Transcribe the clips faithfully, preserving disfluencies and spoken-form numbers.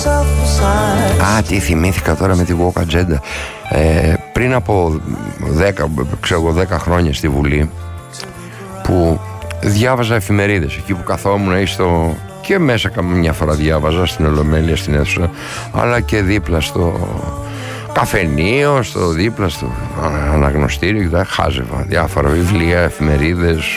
Α, τι θυμήθηκα τώρα με τη Walk Agenda. ε, Πριν από δέκα, ξέρω, δέκα χρόνια στη Βουλή, που διάβαζα εφημερίδες εκεί που καθόμουν στο... και μέσα καμιά φορά διάβαζα στην Ολομέλεια, στην αίθουσα, αλλά και δίπλα στο καφενείο, στο δίπλα στο αναγνωστήριο, και χάζευα διάφορα βιβλία, εφημερίδες.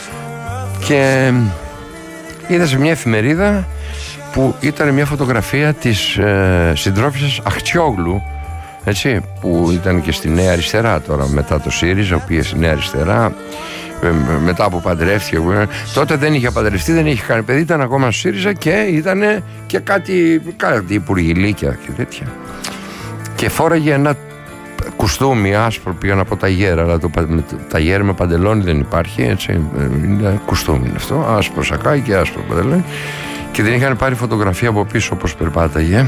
Και είδα σε μια εφημερίδα που ήταν μια φωτογραφία της ε, συντρόφισσας Αχτσιόγλου, έτσι, που ήταν και στη Νέα Αριστερά τώρα, μετά το ΣΥΡΙΖΑ, πήγε στη Νέα Αριστερά, ε, μετά που παντρεύτηκε. Τότε δεν είχε παντρευτεί, δεν είχε κάνει παιδί, ήταν ακόμα στο ΣΥΡΙΖΑ και ήταν και κάτι, κάτι υπουργηλίκια και τέτοια. Και φόραγε ένα κουστούμι άσπρο, πήγα να πω ταγέρ, αλλά το ταγέρ με παντελόνι δεν υπάρχει, έτσι, είναι κουστούμι αυτό, άσπρο σακάκι και άσπρο παντελόνι. Και την είχαν πάρει φωτογραφία από πίσω όπως περπάταγε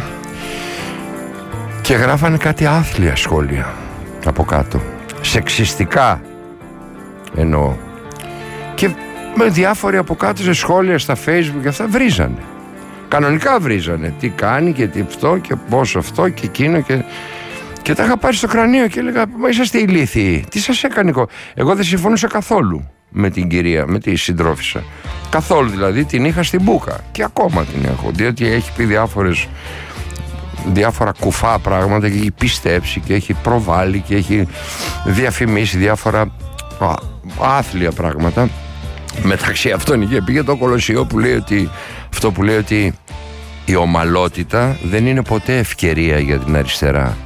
και γράφανε κάτι άθλια σχόλια από κάτω, σεξιστικά εννοώ, και με διάφοροι από κάτω σε σχόλια στα Facebook και αυτά βρίζανε, κανονικά βρίζανε, τι κάνει και τι αυτό και πόσο αυτό και εκείνο, και, και τα είχα πάρει στο κρανίο και έλεγα, μα είσαστε ηλίθιοι, τι σας έκανε? Εγώ δεν συμφωνούσα καθόλου με την κυρία, με τη συντρόφισσα, καθόλου, δηλαδή την είχα στην μπούκα και ακόμα την έχω, διότι έχει πει διάφορες, διάφορα κουφά πράγματα και έχει πιστέψει και έχει προβάλλει και έχει διαφημίσει διάφορα α, άθλια πράγματα. Μεταξύ αυτών είχε πει για το Κολοσσιό που λέει ότι, αυτό που λέει ότι η ομαλότητα δεν είναι ποτέ ευκαιρία για την αριστερά.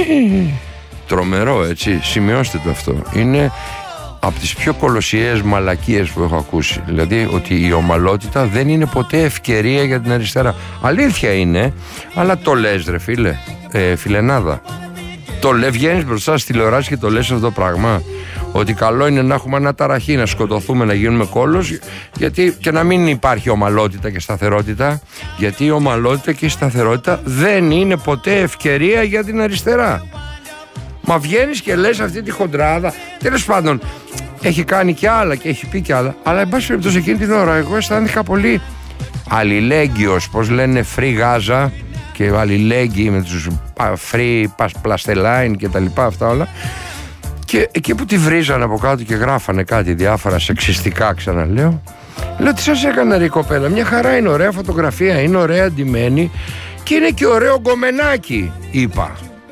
Τρομερό, έτσι, σημειώστε το αυτό. Είναι από τις πιο κολοσιαίες μαλακίες που έχω ακούσει. Δηλαδή ότι η ομαλότητα δεν είναι ποτέ ευκαιρία για την αριστερά. Αλήθεια είναι, αλλά το λες ρε φίλε, ε, φιλενάδα. Το λες, βγαίνεις μπροστά στη τηλεόραση και το λες αυτό το πράγμα, ότι καλό είναι να έχουμε αναταραχή, να σκοτωθούμε, να γίνουμε κόλος, γιατί, και να μην υπάρχει ομαλότητα και σταθερότητα, γιατί η ομαλότητα και η σταθερότητα δεν είναι ποτέ ευκαιρία για την αριστερά. Μα βγαίνεις και λες αυτή τη χοντράδα. Τέλος πάντων, έχει κάνει και άλλα και έχει πει και άλλα, αλλά εν πάση περιπτώσει εκείνη την ώρα εγώ αισθάνθηκα πολύ αλληλέγγυος, πως λένε free Gaza και αλληλέγγυοι με τους free Palestine και τα λοιπά αυτά όλα. Και εκεί που τη βρίζανε από κάτω και γράφανε κάτι διάφορα σεξιστικά, ξαναλέω, λέω, τι σας έκανε ρε κοπέλα, μια χαρά είναι, ωραία φωτογραφία, είναι ωραία ντυμένη και είναι και ωραίο γκομενάκι, είπα.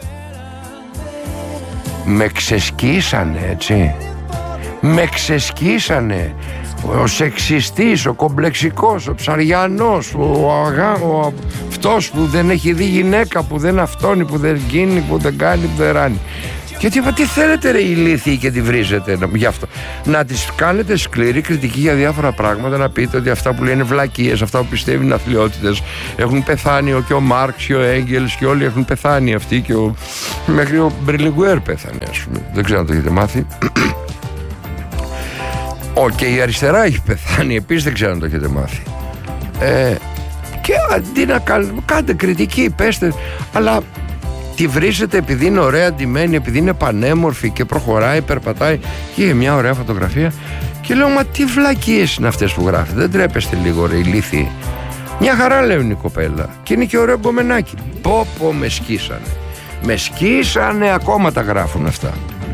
Με ξεσκίσανε, έτσι. Με ξεσκίσανε. Ο σεξιστής, ο κομπλεξικός, ο ψαριανός, ο, αγά, ο αυτός που δεν έχει δει γυναίκα, που δεν αυτόνει, που δεν γίνει, που δεν κάνει, που δεν ράνει. Γιατί είπα, τι θέλετε ρε ηλίθιοι και τη βρίζετε γι' αυτό? Να τις κάνετε σκληρή κριτική για διάφορα πράγματα, να πείτε ότι αυτά που λένε βλακίες, αυτά που πιστεύουν είναι αθλιότητες, έχουν πεθάνει και ο Μάρξ και ο Έγγελς και όλοι έχουν πεθάνει αυτοί, και ο... μέχρι ο Μπερλιγκουέρ πέθανε, ας πούμε. Δεν ξέρω αν το έχετε μάθει. Ο, και η αριστερά έχει πεθάνει επίσης, δεν ξέρω αν το έχετε μάθει. Ε, και αντί να κάνετε, κάντε κριτική, πέστε, αλλά τη βρίζετε επειδή είναι ωραία ντυμένη, επειδή είναι πανέμορφη και προχωράει, περπατάει και έχει μια ωραία φωτογραφία. Και λέω, μα τι βλακίες είναι αυτές που γράφετε, δεν τρέπεστε λίγο ρε ηλίθιοι? Μια χαρά λέουν η κοπέλα και είναι και ωραίο γκομενάκι. Πω πω, με σκίσανε. Με σκίσανε, ακόμα τα γράφουν αυτά.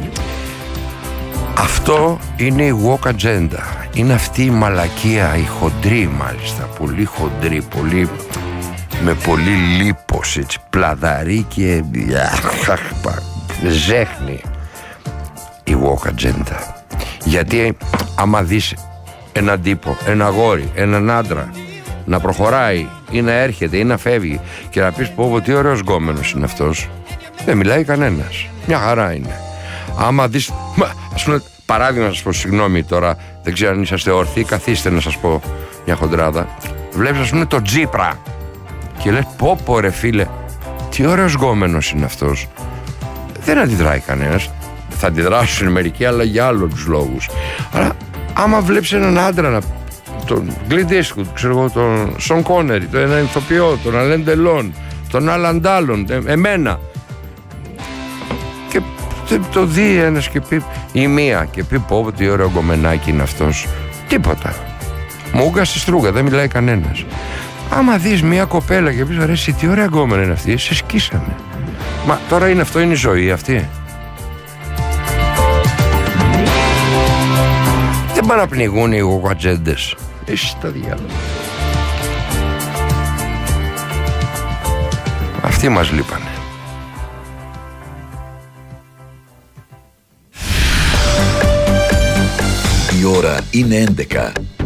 Αυτό είναι η Walk Agenda. Είναι αυτή η μαλακία, η χοντρή μάλιστα, πολύ χοντρή, πολύ... με πολύ λίπος, έτσι, πλαδαρή και ζέχνη η Walk Agenda. Γιατί άμα δεις έναν τύπο, ένα αγόρι, έναν άντρα να προχωράει ή να έρχεται ή να φεύγει και να πεις πω τι ωραίος γκόμενος είναι αυτός, δεν μιλάει κανένας, μια χαρά είναι. Άμα δεις, ας πούμε, παράδειγμα να σας πω, συγγνώμη τώρα, δεν ξέρω αν είσαστε όρθιοι, καθίστε να σας πω μια χοντράδα. Βλέπεις ας πούμε το Τζίπρα και λες, πω πω ρε φίλε, τι ωραίος γκόμενος είναι αυτός. Δεν αντιδράει κανένας. Θα αντιδράσουν μερικοί, αλλά για άλλους λόγους. Αλλά άμα βλέπεις έναν άντρα, να, τον Clint Eastwood, ξέρω εγώ, τον Σον Κόνερι, τον έναν ηθοποιό, τον Αλέν Ντελόν, τον Άλαν Ντάλλον, εμένα, και το δει ένας και πει, η μία, και πει πω τι ωραίο γκομενάκι είναι αυτός, τίποτα. Μούγκα στη στρούγα, δεν μιλάει κανένας. Άμα δεις μια κοπέλα και πεις ρε εσύ τι ωραία γκόμενα είναι αυτή, σε σκίσανε. Μα τώρα είναι αυτό, είναι η ζωή αυτή. Δεν πάνε να πνιγούν οι γοκατζέντες. Εσύ τα διάλογα. Αυτοί μας λείπανε. Η ώρα είναι έντεκα.